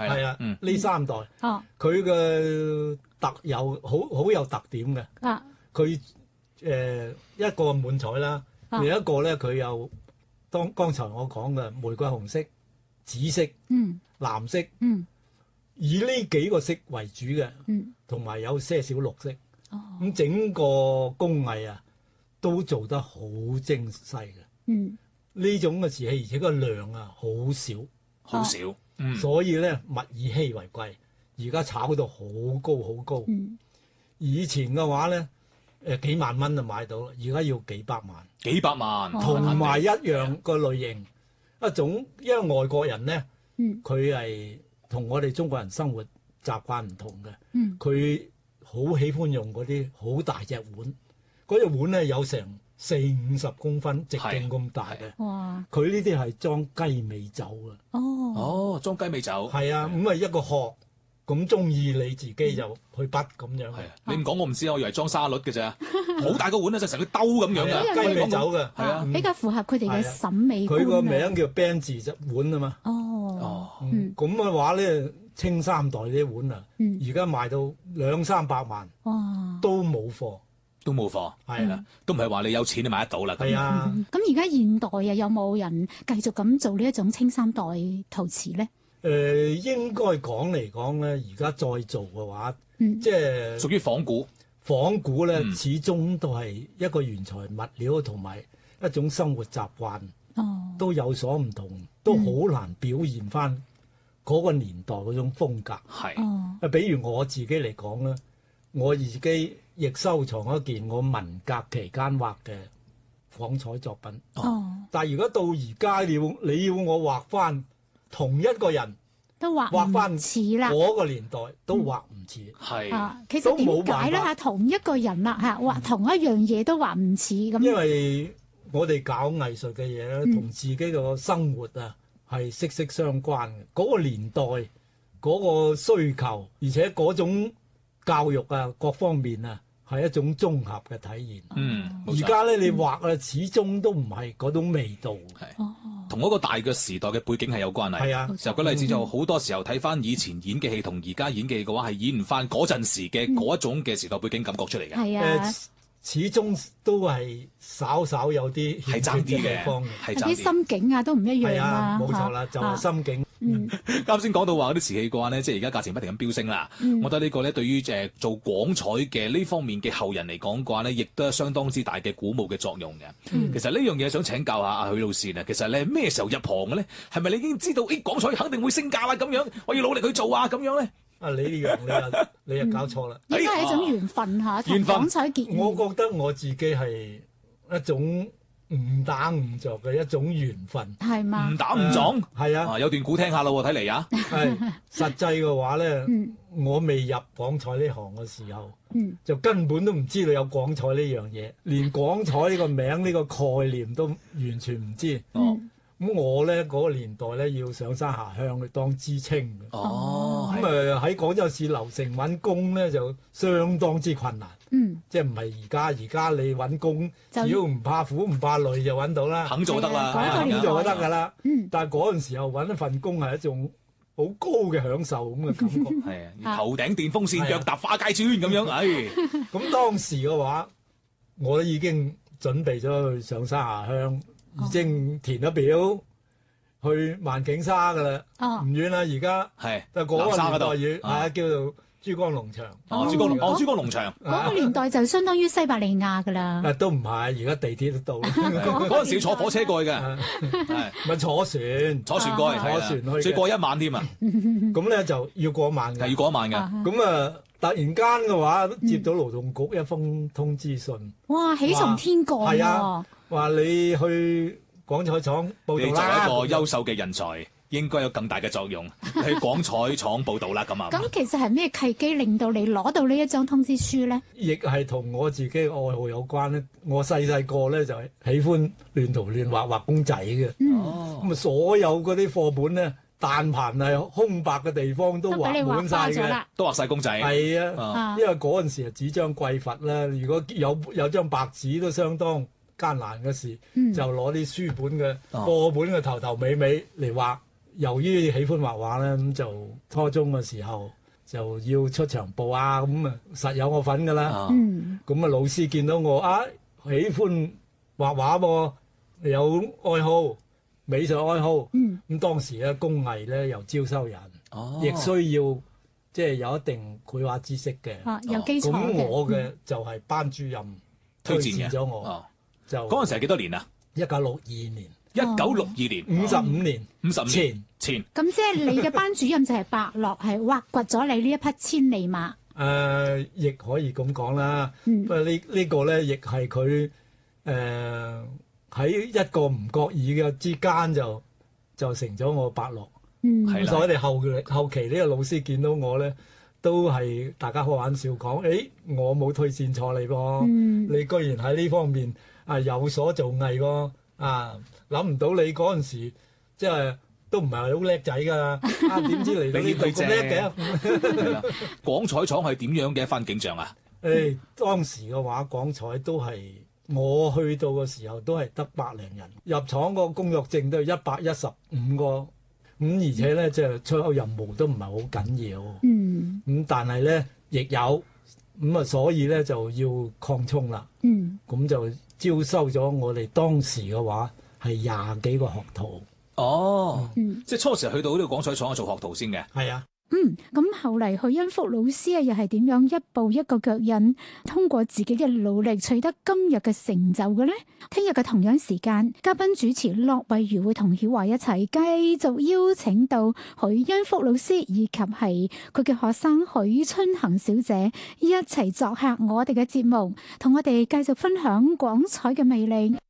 係啊，呢三代，佢嘅好有特點嘅。佢一個滿彩啦，另一個咧佢有剛才我講嘅玫瑰紅色、紫色、藍色，以呢幾個色為主嘅，同埋有些少綠色。咁整個工藝啊，都做得好精細嘅。呢種嘅瓷器，而且個量啊好少， 好少。 所以咧物以稀為貴，而家炒到好高好高。以前嘅話咧，幾萬蚊就買到啦，而家要幾百萬。 幾百萬， 同埋一樣個類型，一種因為外國人咧，佢係同我哋中國人生活習慣唔同嘅，佢好喜歡用嗰啲好大隻碗，嗰隻碗咧有成40-50公分直徑咁大嘅。哇！佢呢啲係裝雞尾酒嘅。 哦，裝雞尾酒。 係啊，咁啊一個殼。咁中意你自己就去筆咁樣。係啊， 你唔講我唔知，我以為裝沙律嘅咋，好大個碗啊，就成個兜咁樣嘅雞尾酒嘅。 係啊，比較符合佢哋嘅審美觀。 佢個名叫 Ben 字碗啊嘛。咁嘅話咧，清三代啲碗啊，而家賣到200-300萬，都冇貨。 都冇貨，係啦，都唔係話你有錢你買得到啦。 係啊。 咁而家現代啊，有冇人繼續咁做呢一種清三代陶瓷咧？ 應該講嚟講咧，而家再做嘅話，即係屬於仿古。 仿古咧，始終都係一個原材物料同埋一種生活習慣，都有所唔同，都好難表現翻嗰個年代嗰種風格。係。比如我自己嚟講咧，我自己亦收藏一件我文革期間畫嘅仿彩作品。但係如果到而家你要我畫翻同一個人都畫翻似啦， 嗰個年代都畫唔似。 係。 其實點解咧？同一個人啦畫同一樣嘢都畫唔似咁。 因為我哋搞藝術嘅嘢咧，同自己個生活啊係息息相關嘅。嗰個年代嗰個需求，而且嗰種教育啊各方面啊係一種綜合嘅體現。而家咧你畫啊，始終都唔係嗰種味道。 同嗰個大嘅時代嘅背景係有關係。係啊，就舉例子就好多時候睇翻以前演嘅戲同而家演嘅戲嘅話，係演唔翻嗰陣時嘅嗰一種嘅時代背景感覺出嚟嘅。 係啊。 始終都係稍稍有啲係爭啲嘅， 係啲心境啊都唔一樣啦。 冇錯啦，就係心境。 啱先講到話嗰啲瓷器嘅話咧，即係而家價錢不停咁飆升啦。我覺得呢個咧對於做廣彩嘅呢方面嘅後人嚟講嘅話咧，亦都係相當之大嘅鼓舞嘅作用嘅。其實呢樣嘢想請教下阿許老師啊，其實咧咩時候入行嘅咧？係咪你已經知道廣彩肯定會升價啦？咁樣我要努力去做啊？咁樣咧？ 啊！你呢樣你又搞錯啦！ 應該係一種緣分嚇，同廣彩結緣。 我覺得我自己係一種誤打誤撞嘅一種緣分。 係嘛？ 誤打誤撞？ 係啊！ 有段古聽下咯喎，睇嚟啊！ 係實際嘅話咧，我未入廣彩呢行嘅時候，就根本都唔知道有廣彩呢樣嘢，連廣彩呢個名呢個概念都完全唔知。咁我咧嗰個年代咧要上山下鄉去當知青嘅。咁喺廣州市樓城揾工咧就相當之困難。即係唔係而家你揾工，只要唔怕苦唔怕累就揾到啦， 肯做得啦， 肯做就得㗎啦。但係嗰陣時候揾一份工係一種好高嘅享受咁嘅感覺。 係啊，頭頂電風扇，腳踏花街磚咁樣。 咁當時嘅話，我都已經準備咗去上山下鄉。已經填咗表去萬景沙㗎啦，唔遠啦，而家係就嗰個年代叫做珠江農場。 珠江農場嗰個年代就相當於西伯利亞㗎啦。 都唔係，而家地鐵都到啦。 嗰陣時要坐火車過去嘅， 咪坐船過去，坐船去， 最過1晚添啊！ 咁咧就要過萬嘅， 係要過1晚㗎。 咁啊，突然間嘅話接到勞動局一封通知信， 哇！喜從天降係啊！話你去廣彩廠報道啦， 你作為一個優秀嘅人才，應該有更大嘅作用去廣彩廠報道啦。咁啊， 咁其實係咩契機令到你攞到呢一張通知書咧？ 亦係同我自己嘅愛好有關咧。我細個咧就係喜歡亂塗亂畫公仔嘅。咁啊，所有嗰啲課本咧，但凡係空白嘅地方都畫滿晒嘅， 都畫晒公仔。 係啊，因為嗰陣時係紙張匱乏啦，如果有張白紙都相當艱難嘅事，就攞啲書本嘅課本嘅頭頭尾尾嚟畫， 由於喜歡畫畫咧，咁就初中嘅時候就要出場報啊，咁啊實有我份㗎啦。咁啊老師見到我喜歡畫畫喎，有愛好美術愛好，咁當時咧工藝咧又招收人，亦需要即係有一定繪畫知識嘅， 有基礎嘅。 咁我嘅就係班主任推薦咗我，就嗰陣時係幾多年啊 ？1962年。 1962年 55年 ，55年前。 咁即係你嘅班主任就係伯樂，係挖掘咗你呢一匹千里馬。 亦可以咁講啦。不過呢個咧，亦係佢喺一個唔覺意嘅之間就成咗我伯樂。所以我哋後期呢個老師見到我咧，都係大家開玩笑講：我冇推薦錯你噃，你居然喺呢方面有所造詣喎。諗唔到你嗰陣時即係都唔係好叻仔㗎，點知嚟到呢度咁叻嘅？ 廣彩廠係點樣嘅一番景象啊？ 當時嘅話，廣彩都係我去到嘅時候都係得100零人，入廠個工作證都係115個，咁而且咧即係出口任務都唔係好緊要，咁但係咧亦有咁所以咧就要擴充啦，咁就招收咗我哋當時嘅話係20幾個學徒。 即係初時去到呢個廣彩廠做學徒先嘅。 係啊。 咁後嚟許恩福老師又係點樣一步一個腳印，通過自己嘅努力取得今日嘅成就嘅呢？聽日嘅同樣時間，嘉賓主持駱惠如會同曉華一齊繼續邀請到許恩福老師以及係佢嘅學生許春衡小姐一齊作客我哋嘅節目，同我哋繼續分享廣彩嘅魅力。